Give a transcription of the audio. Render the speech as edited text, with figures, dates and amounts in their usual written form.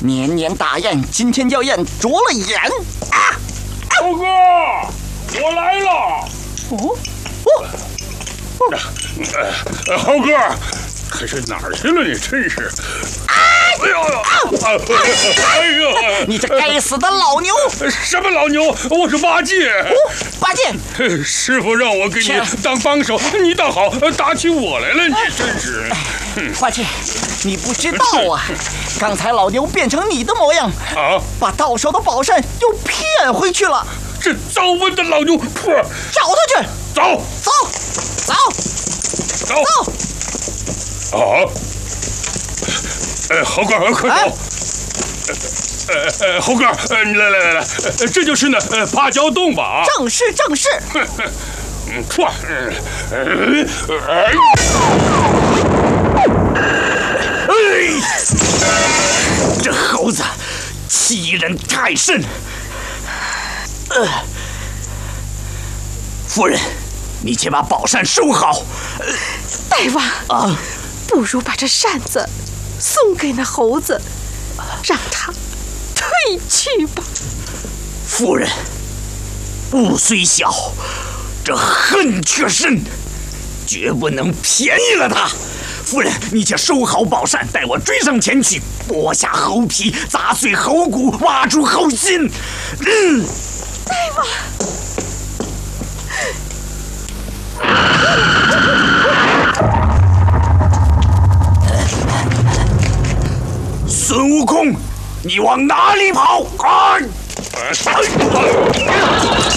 年年大宴，今天叫宴啄了眼啊！ 猴哥，我来了。猴哥，可是哪儿去了？你真是！哎呦！ 你这该死的老牛！ 什么老牛？我是八戒。 八戒， 师傅让我给你当帮手，你倒好，打起我来了，你真是！ 八戒，你不知道啊，刚才老牛变成你的模样啊， 把到手的宝扇又骗回去了。 这糟温的老牛婆， 找他去！ 走！啊！猴哥，快走！猴哥，来，这就是那芭蕉洞吧？ 正是。 这猴子欺人太甚！夫人，你且把宝扇收好。 大王不如把这扇子送给那猴子，让他退去吧。 夫人，物虽小，这恨却深，绝不能便宜了他。夫人，你且收好宝扇，带我追上前去，剥下猴皮，砸碎猴骨，挖出猴心。 大王， 孙悟空，你往哪里跑？